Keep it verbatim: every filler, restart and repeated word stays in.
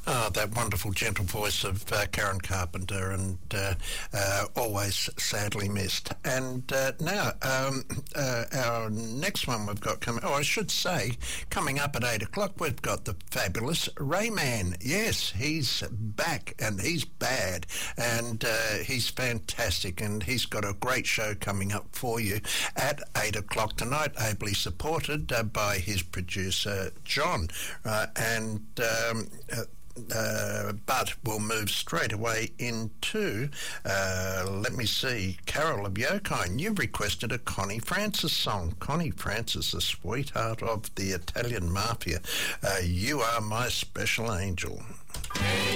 Oh, that wonderful, gentle voice of uh, Karen Carpenter, and uh, uh, always sadly missed. And uh, now, um, uh, our next one we've got coming, oh, I should say, coming up at eight o'clock, we've got the fabulous Rayman. Yes, he's back, and he's bad, and uh, he's fantastic, and he's got a great show coming up for you at eight o'clock tonight, ably supported uh, by his producer, John. Uh, and um, uh, Uh, but we'll move straight away into, uh, let me see, Carol of Yokine. You've requested a Connie Francis song. Connie Francis, the sweetheart of the Italian mafia. Uh, you are my special angel.